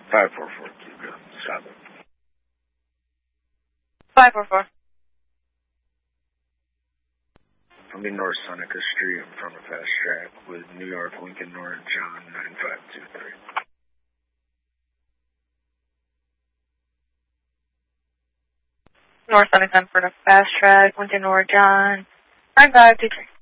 544 Cuba. Stop it. 544. I'll be North Seneca Street in front of Fast Track with New York Lincoln North John 9523. North Seneca in front of Fast Track, Lincoln North John 9523.